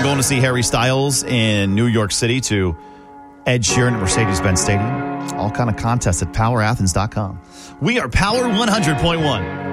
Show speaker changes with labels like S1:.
S1: going to see Harry Styles in New York City to Ed Sheeran at Mercedes-Benz Stadium. All kind of contests at powerathens.com. We are Power 100.1.